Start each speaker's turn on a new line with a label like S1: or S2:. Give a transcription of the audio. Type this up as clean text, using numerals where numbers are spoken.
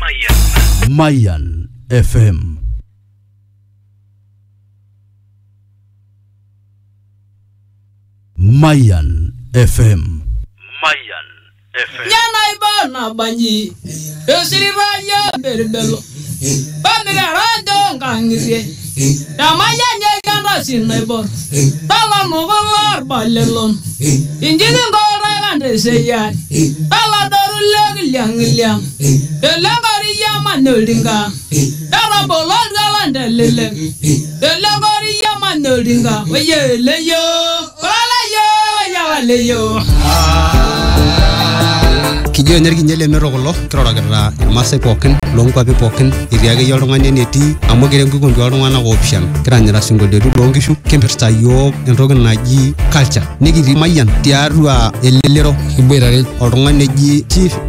S1: Mayan FM. Mayan FM. Mayan FM.
S2: Yana ibana banyi. Esiribaya berbelo. Bandira rando ngangire. Damaya nyekanda sinebo. Tala nogolar balelon. Injini ngora gande seyan. Tala doru liang. Delangari yamanodinga. Tala bolon galande lele. Delangari yamanodinga. Oye leyo. Leyo.
S3: Kijo energi nyele merogolo kiroragirra irmasai pookin loonkwapi pookin iriake yio oltung'ani enetii amu kirem kikundi oltung'anak oopishana kiranyita sinkolioitin loonkishu kimpirta yiok entoki naji culture nikitii Mayian tiatua elelero kiboitare oltung'ani eji Chief